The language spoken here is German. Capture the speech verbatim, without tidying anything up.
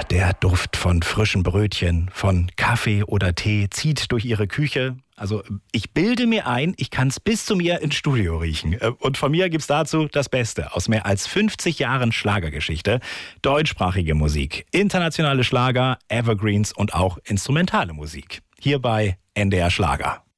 der Duft von frischen Brötchen, von Kaffee oder Tee zieht durch ihre Küche. Also ich bilde mir ein, ich kann es bis zu mir ins Studio riechen. Und von mir gibt's dazu das Beste aus mehr als fünfzig Jahren Schlagergeschichte. Deutschsprachige Musik, internationale Schlager, Evergreens und auch instrumentale Musik. Hier bei N D R Schlager.